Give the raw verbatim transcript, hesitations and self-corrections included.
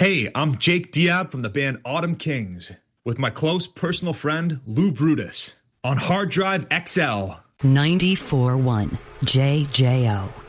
Hey, I'm Jake Diab from the band Autumn Kings with my close personal friend Lou Brutus on Hard Drive X L. ninety-four point one J J O